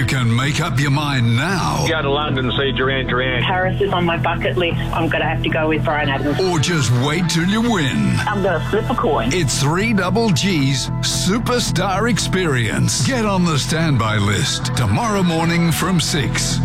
You can make up your mind now. Go to London and see Duran Duran. Paris is on my bucket list. I'm going to have to go with Bryan Adams. Or just wait till you win. I'm going to flip a coin. It's 3GG's Superstar Experience. Get on the standby list tomorrow morning from 6.